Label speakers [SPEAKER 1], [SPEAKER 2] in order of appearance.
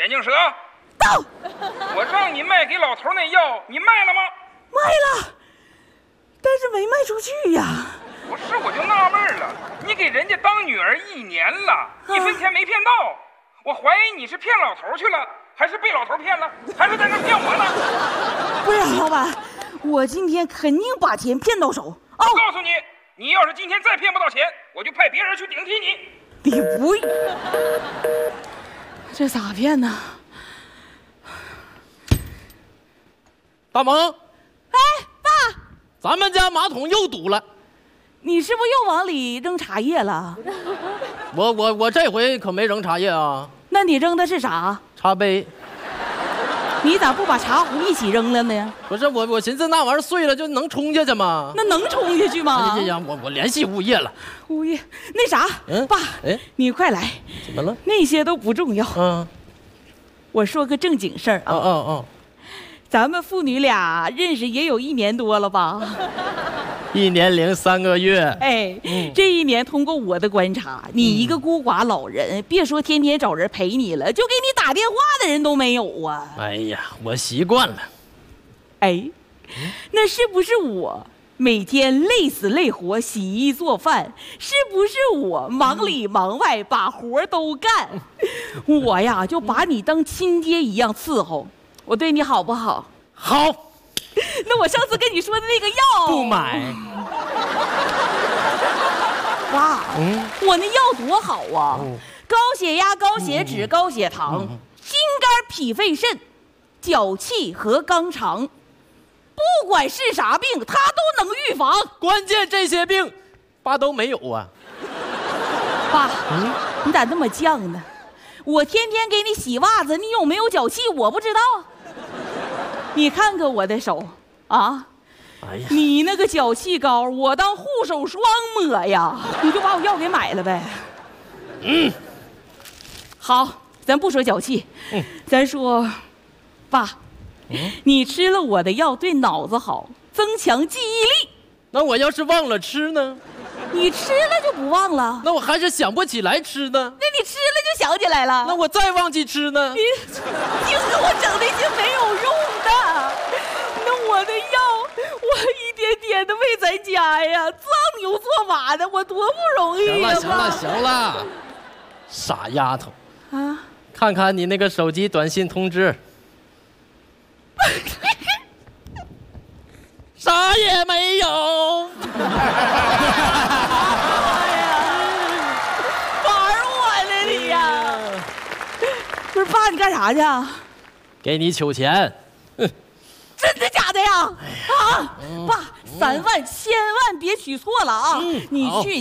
[SPEAKER 1] 眼镜蛇，
[SPEAKER 2] 到。
[SPEAKER 1] 我让你卖给老头那药，你卖了吗？
[SPEAKER 2] 卖了，但是没卖出去呀。
[SPEAKER 1] 不是，我就纳闷了，你给人家当女儿1年了，1分钱没骗到，我怀疑你是骗老头去了，还是被老头骗了，还是在那骗我呢？
[SPEAKER 2] 不是，老板，我今天肯定把钱骗到手。
[SPEAKER 1] 我告诉你，你要是今天再骗不到钱，我就派别人去顶替你。
[SPEAKER 2] 你不，这咋骗呢？
[SPEAKER 3] 大萌，
[SPEAKER 2] 哎，爸，
[SPEAKER 3] 咱们家马桶又堵了。
[SPEAKER 2] 你是不是又往里扔茶叶了？
[SPEAKER 3] 我这回可没扔茶叶啊。
[SPEAKER 2] 那你扔的是啥？
[SPEAKER 3] 茶杯。
[SPEAKER 2] 你咋不把茶壶一起扔了呢？
[SPEAKER 3] 不是我寻思那玩意儿碎了就能冲下去吗？
[SPEAKER 2] 那能冲下去吗？
[SPEAKER 3] 哎呀，我联系物业了。
[SPEAKER 2] 物业那啥，爸，你快来。
[SPEAKER 3] 怎么了？
[SPEAKER 2] 那些都不重要。我说个正经事儿啊。咱们父女俩认识也有1年多了吧
[SPEAKER 3] ？1年零3个月。
[SPEAKER 2] 哎，这1年通过我的观察，你一个孤寡老人，别说天天找人陪你了，就给你打电话的人都没有啊。
[SPEAKER 3] 哎呀，我习惯了。
[SPEAKER 2] 哎，那是不是我每天累死累活洗衣做饭？是不是我忙里忙外把活都干？我呀就把你当亲爹一样伺候，我对你好不好？
[SPEAKER 3] 好。
[SPEAKER 2] 那我上次跟你说的那个药
[SPEAKER 3] 不买。
[SPEAKER 2] 哇，我那药多好啊！高血压、高血脂、高血糖，心肝脾肺肾，脚气和肛肠，不管是啥病，它都能预防。
[SPEAKER 3] 关键这些病，爸都没有啊。
[SPEAKER 2] 爸，你咋那么犟呢？我天天给你洗袜子，你有没有脚气我不知道。你看看我的手啊，
[SPEAKER 3] 哎呀，
[SPEAKER 2] 你那个脚气膏，我当护手霜抹呀，你就把我药给买了呗。好，咱不说脚气，咱说，爸，你吃了我的药对脑子好，增强记忆力。
[SPEAKER 3] 那我要是忘了吃呢？
[SPEAKER 2] 你吃了就不忘了。
[SPEAKER 3] 那我还是想不起来吃呢。
[SPEAKER 2] 那你吃了就想起来了。
[SPEAKER 3] 那我再忘记吃呢？
[SPEAKER 2] 你净给我整那些没有用的。那我的药，我一点点的喂咱家呀，做牛做马的，我多不容易呀！
[SPEAKER 3] 行了，傻丫头
[SPEAKER 2] 啊！
[SPEAKER 3] 看看你那个手机短信通知，啥也没有。
[SPEAKER 2] 不是爸，你干啥去啊？
[SPEAKER 3] 给你取钱。
[SPEAKER 2] 真的假的呀？爸，3万千万别取错了啊！你去。